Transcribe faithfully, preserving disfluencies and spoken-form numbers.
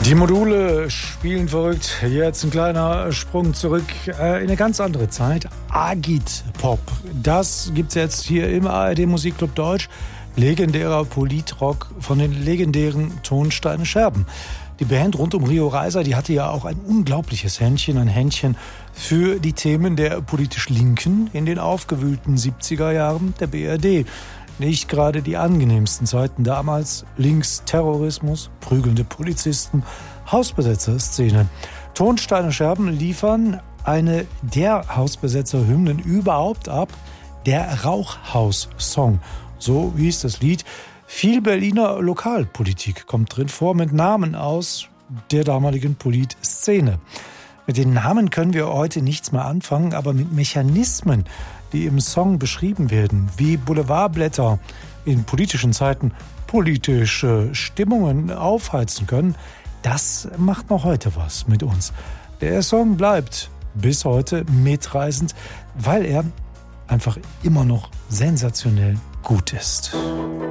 Die Module spielen verrückt. Jetzt ein kleiner Sprung zurück in eine ganz andere Zeit. Agitpop. Das gibt's jetzt hier im A R D Musikclub Deutsch. Legendärer Politrock von den legendären Tonsteine Scherben. Die Band rund um Rio Reiser, die hatte ja auch ein unglaubliches Händchen, ein Händchen für die Themen der politisch Linken in den aufgewühlten siebziger Jahren der B R D. Nicht gerade die angenehmsten Zeiten damals. Linksterrorismus, prügelnde Polizisten, Hausbesetzer-Szene. Tonsteine Scherben liefern eine der Hausbesetzer-Hymnen überhaupt ab. Der Rauchhaus-Song. So hieß das Lied. Viel Berliner Lokalpolitik kommt drin vor mit Namen aus der damaligen Politszene. Mit den Namen können wir heute nichts mehr anfangen, aber mit Mechanismen, die im Song beschrieben werden, wie Boulevardblätter in politischen Zeiten politische Stimmungen aufheizen können, das macht noch heute was mit uns. Der Song bleibt bis heute mitreißend, weil er einfach immer noch sensationell gut ist.